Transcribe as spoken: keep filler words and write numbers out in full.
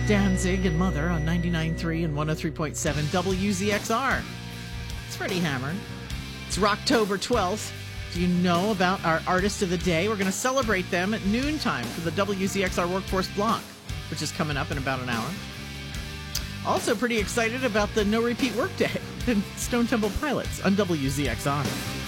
Danzig and Mother on ninety-nine point three and one oh three point seven W Z X R. It's Freddie Hammer. It's Rocktober twelfth. Do you know about our Artist of the Day? We're going to celebrate them at noontime for the W Z X R Workforce Block, which is coming up in about an hour. Also pretty excited about the No Repeat Workday and Stone Temple Pilots on W Z X R.